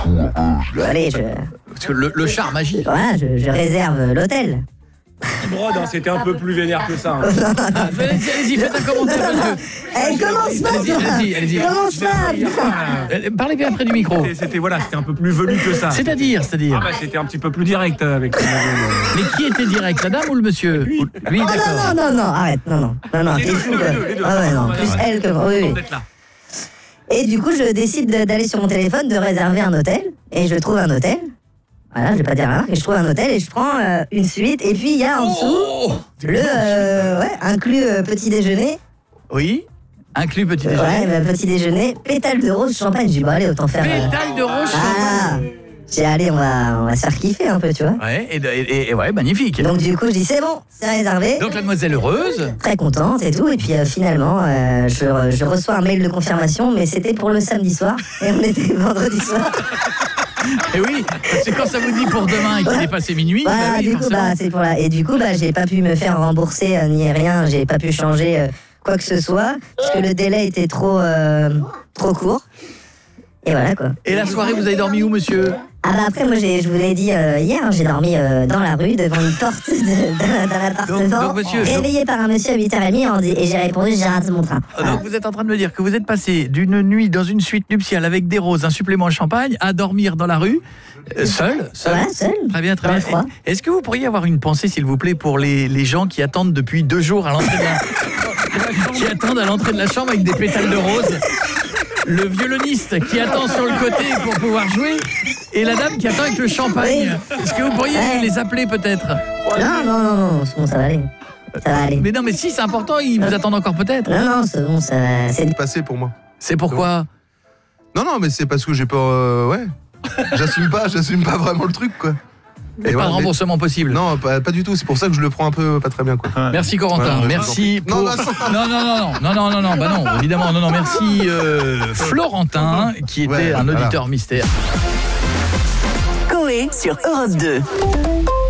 Allez, Parce que le charme agit. voilà, je réserve l'hôtel. Brode, hein, c'était un peu plus vénère que ça. Hein. Allez-y, faites un commentaire. Commence pas. Allez-y. Commence pas. Parlez bien près du micro. C'était un peu plus velu que ça. C'est-à-dire C'était un petit peu plus direct avec. Mais qui était direct, la dame ou le monsieur? Lui, d'accord. Non, arrête, non, t'es fou. Les deux. Ah ouais, non, plus elle que moi. Oui. Et du coup, je décide d'aller sur mon téléphone, de réserver un hôtel, et je trouve un hôtel. Voilà, je vais pas dire la marque, et je trouve un hôtel et je prends une suite, et puis il y a en dessous inclus petit déjeuner. Oui, inclus petit déjeuner. Ouais, petit déjeuner, pétale de rose, champagne. J'ai dit, bon, allez, autant faire. Pétale de rose, champagne. J'ai allé, on va se faire kiffer un peu, tu vois. Ouais, et ouais, magnifique. Donc du coup, je dis, c'est bon, c'est réservé. Donc la demoiselle heureuse. Très contente et tout, et puis finalement, je reçois un mail de confirmation, mais c'était pour le samedi soir, et on était vendredi soir. Et oui, c'est quand ça vous dit pour demain et qu'il est passé minuit. Voilà, oui, du coup, c'est pour là. Et du coup, j'ai pas pu me faire rembourser ni rien, j'ai pas pu changer quoi que ce soit, parce que le délai était trop court. Et voilà quoi. Et la soirée, vous avez dormi où, monsieur? Après, moi, je vous l'ai dit hier, j'ai dormi dans la rue, devant une porte d'un appartement, donc, monsieur, réveillé par un monsieur à 8h30, et j'ai répondu, j'ai raté mon train. Donc vous êtes en train de me dire que vous êtes passé d'une nuit dans une suite nuptiale avec des roses, un supplément de champagne, à dormir dans la rue, seul. Ouais, seul. Très bien. Est-ce que vous pourriez avoir une pensée, s'il vous plaît, pour les gens qui attendent depuis 2 jours à l'entrée qui attendent à l'entrée de la chambre avec des pétales de rose? Le violoniste qui attend sur le côté pour pouvoir jouer, et la dame qui attend avec le champagne. Oui. Est-ce que vous pourriez les appeler peut-être? Non, c'est bon, ça va aller. Ça va aller. Mais non, mais si, c'est important, ils vous attendent encore peut-être. Non, c'est bon, c'est passé pour moi. C'est pourquoi? Non, mais c'est parce que j'ai peur, ouais. J'assume pas vraiment le truc, quoi. Et pas de remboursement possible. Non, pas du tout. C'est pour ça que je le prends un peu pas très bien, quoi. Merci Corentin. Ouais, merci. Pour... Non, bah non, évidemment, non. Merci Florentin, qui était un auditeur mystère. Coé sur Europe 2.